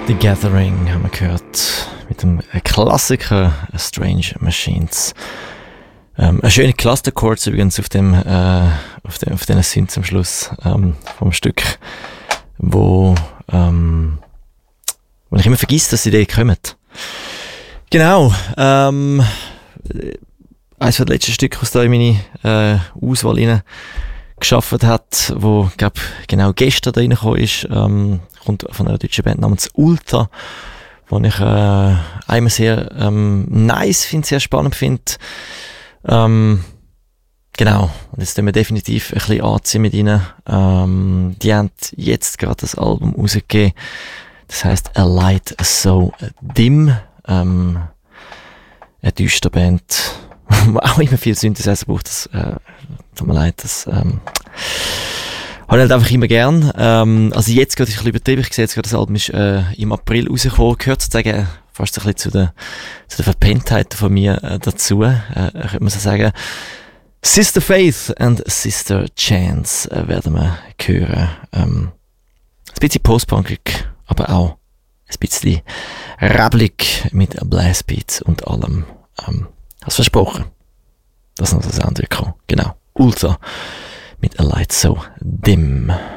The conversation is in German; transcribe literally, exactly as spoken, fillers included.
The Gathering haben wir gehört mit dem Klassiker Strange Machines. Ähm, ein schöner Cluster-Chords übrigens auf dem, äh, auf dem, auf den Synths am Schluss ähm, vom Stück, wo, ähm, wo ich immer vergesse, dass sie da kommen. Genau. Ähm, eines der letzten Stücke, was da in meine äh, Auswahl rein geschafft hat, wo glaub, genau gestern da reingekommen ist, ähm, kommt von einer deutschen Band namens Ultra, wo ich äh, einmal sehr ähm, nice finde, sehr spannend finde. Ähm, genau, und jetzt tun wir definitiv ein bisschen anziehen mit ihnen. Ähm, die haben jetzt gerade das Album rausgegeben, das heisst A Light So Dim. Ähm, eine düstere Band, wo auch immer viel Synthesizer braucht, das äh, tut mir leid, das ähm, habe ich halt einfach immer gern. Ähm, also jetzt gerade ist ein bisschen übertrieben, ich sehe jetzt gerade, das Album ist äh, im April rausgekommen, gehört sozusagen fast ein bisschen zu der, zu der Verpenntheit von mir äh, dazu, äh, könnte man so sagen. Sister Faith and Sister Chance äh, werden wir hören. Ähm, ein bisschen postpunkig, aber auch ein bisschen rabbelig mit Blastbeats und allem. Ähm, hast versprochen, dass noch das andere kommt. Genau. Ultra mit A Light So Dim.